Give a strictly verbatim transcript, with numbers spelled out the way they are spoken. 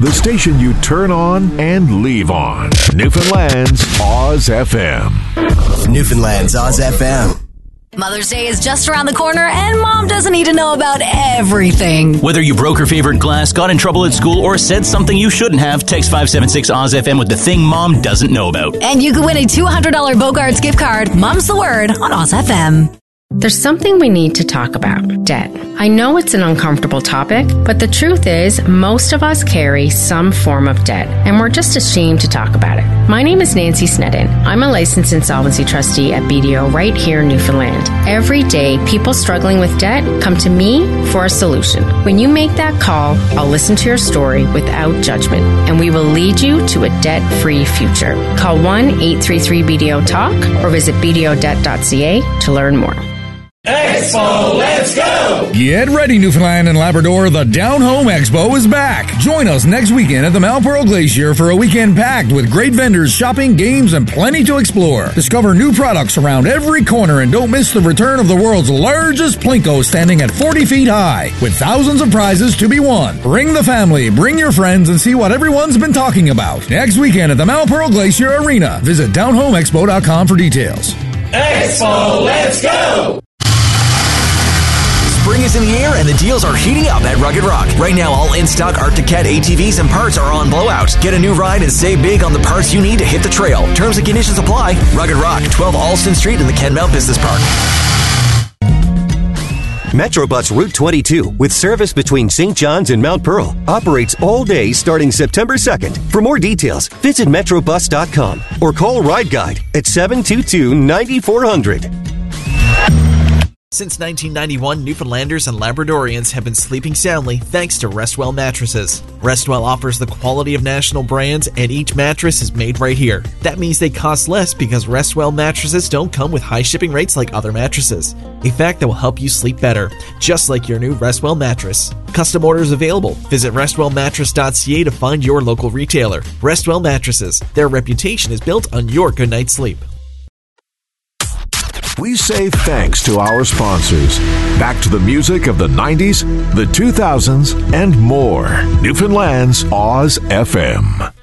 The station you turn on and leave on. Newfoundland's Oz F M. Newfoundland's Oz F M. Mother's Day is just around the corner, and Mom doesn't need to know about everything. Whether you broke her favorite glass, got in trouble at school, or said something you shouldn't have, text five seven six Oz F M with the thing Mom doesn't know about. And you could win a two hundred dollars Bogarts gift card. Mom's the word on Oz F M. There's something we need to talk about, debt. I know it's an uncomfortable topic, but the truth is most of us carry some form of debt, and we're just ashamed to talk about it. My name is Nancy Snedden. I'm a licensed insolvency trustee at B D O right here in Newfoundland. Every day, people struggling with debt come to me for a solution. When you make that call, I'll listen to your story without judgment, and we will lead you to a debt-free future. Call one eight three three B D O talk or visit b d o debt dot c a to learn more. Expo, let's go! Get ready, Newfoundland and Labrador. The Down Home Expo is back. Join us next weekend at the Mount Pearl Glacier for a weekend packed with great vendors, shopping, games, and plenty to explore. Discover new products around every corner and don't miss the return of the world's largest Plinko standing at forty feet high with thousands of prizes to be won. Bring the family, bring your friends, and see what everyone's been talking about. Next weekend at the Mount Pearl Glacier Arena. Visit down home expo dot com for details. Expo, let's go! Spring is in the air and the deals are heating up at Rugged Rock. Right now, all in-stock Arctic Cat A T Vs and parts are on blowout. Get a new ride and save big on the parts you need to hit the trail. Terms and conditions apply. Rugged Rock, twelve Alston Street in the Kenmount Business Park. Metrobus Route twenty-two, with service between Saint John's and Mount Pearl, operates all day starting September second. For more details, visit metrobus dot com or call Ride Guide at seven two two, nine four zero zero. Since nineteen ninety-one, Newfoundlanders and Labradorians have been sleeping soundly thanks to Restwell mattresses. Restwell offers the quality of national brands, and each mattress is made right here. That means they cost less because Restwell mattresses don't come with high shipping rates like other mattresses. A fact that will help you sleep better, just like your new Restwell mattress. Custom orders available. Visit restwell mattress dot c a to find your local retailer. Restwell Mattresses. Their reputation is built on your good night's sleep. We say thanks to our sponsors. Back to the music of the nineties, the two thousands, and more. Newfoundland's Oz F M.